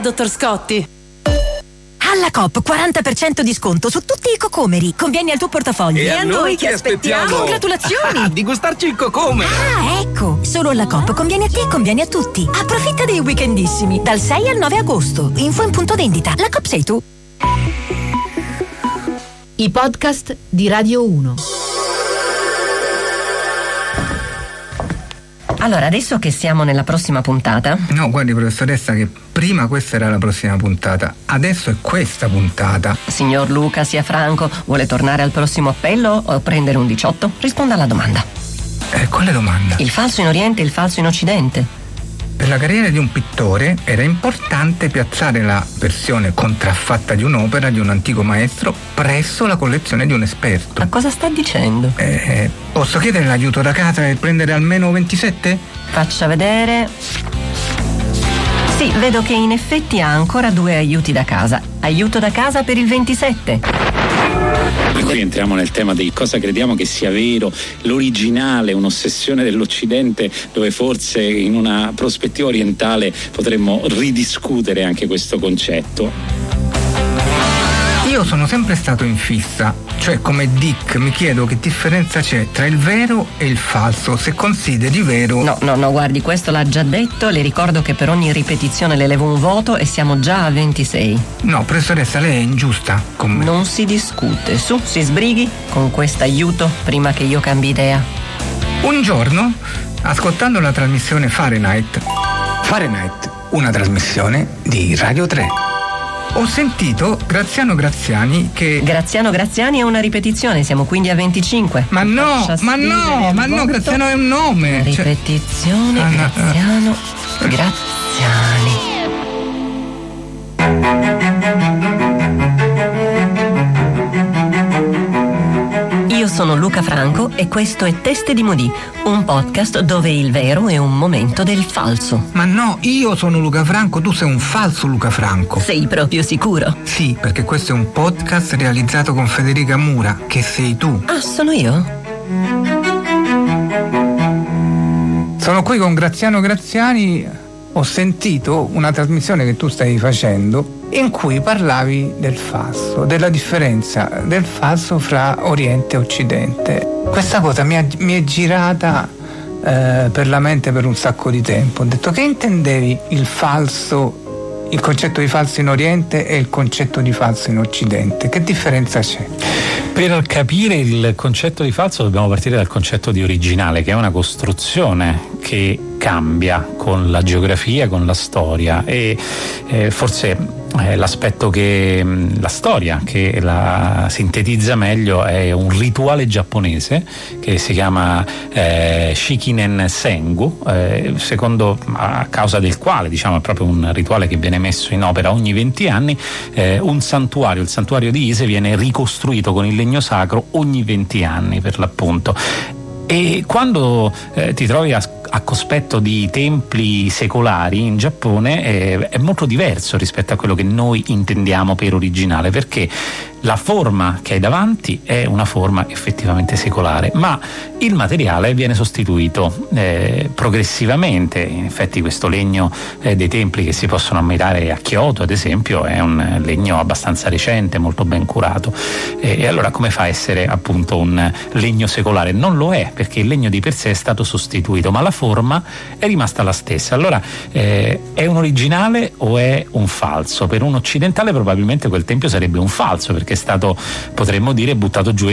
dottor Scotti. Alla Coop 40% di sconto su tutti i cocomeri. Conviene al tuo portafoglio. E a noi che aspettiamo? Congratulazioni! Di gustarci il cocomero. Ah, ecco! Solo alla Coop conviene a te e conviene a tutti. Approfitta dei weekendissimi dal 6 al 9 agosto. Info in punto vendita. La Coop sei tu. I podcast di Radio 1. Allora, adesso che siamo nella prossima puntata. No, guardi professoressa, che prima questa era la prossima puntata, adesso è questa puntata. Signor Luca, sia franco, vuole tornare al prossimo appello o prendere un 18? Risponda alla domanda. Quale domanda? Il falso in Oriente e il falso in Occidente. Per la carriera di un pittore era importante piazzare la versione contraffatta di un'opera di un antico maestro presso la collezione di un esperto. Ma cosa sta dicendo? Posso chiedere l'aiuto da casa e prendere almeno 27? Faccia vedere. Sì, vedo che in effetti ha ancora 2 aiuti da casa. Aiuto da casa per il 27. E qui entriamo nel tema di cosa crediamo che sia vero, l'originale, un'ossessione dell'Occidente, dove forse in una prospettiva orientale potremmo ridiscutere anche questo concetto. Io sono sempre stato in fissa, cioè come Dick mi chiedo che differenza c'è tra il vero e il falso, se consideri vero... No, guardi, questo l'ha già detto, le ricordo che per ogni ripetizione le levo un voto e siamo già a 26. No, professoressa, lei è ingiusta con me. Non si discute, su, si sbrighi con questo aiuto prima che io cambi idea. Un giorno, ascoltando la trasmissione Fahrenheit, una trasmissione di Radio 3, ho sentito Graziano Graziani che... Graziano Graziani è una ripetizione, siamo quindi a 25. Ma no, Graziano è un nome. Ripetizione, Graziano Graziani. Io sono Luca Franco e questo è Teste di Modì, un podcast dove il vero è un momento del falso. Ma no, io sono Luca Franco, tu sei un falso Luca Franco. Sei proprio sicuro? Sì, perché questo è un podcast realizzato con Federica Mura, che sei tu. Ah, sono io? Sono qui con Graziano Graziani. Ho sentito una trasmissione che tu stavi facendo in cui parlavi del falso, della differenza del falso fra Oriente e Occidente. Questa cosa mi è girata per la mente per un sacco di tempo. Ho detto, che intendevi il falso, il concetto di falso in Oriente e il concetto di falso in Occidente? Che differenza c'è? Per capire il concetto di falso dobbiamo partire dal concetto di originale, che è una costruzione che cambia con la geografia, con la storia, e forse l'aspetto che la storia che la sintetizza meglio è un rituale giapponese che si chiama Shikinen Sengu, secondo, a causa del quale, diciamo, è proprio un rituale che viene messo in opera ogni 20 anni. Un santuario, il santuario di Ise, viene ricostruito con il legno sacro ogni 20 anni per l'appunto. E quando ti trovi a cospetto di templi secolari in Giappone è molto diverso rispetto a quello che noi intendiamo per originale, perché la forma che hai davanti è una forma effettivamente secolare, ma il materiale viene sostituito progressivamente. In effetti questo legno dei templi che si possono ammirare a Kyoto, ad esempio, è un legno abbastanza recente, molto ben curato. E allora come fa a essere appunto un legno secolare? Non lo è, perché il legno di per sé è stato sostituito, ma la forma è rimasta la stessa. Allora è un originale o è un falso? Per un occidentale probabilmente quel tempio sarebbe un falso, perché è stato, potremmo dire, buttato giù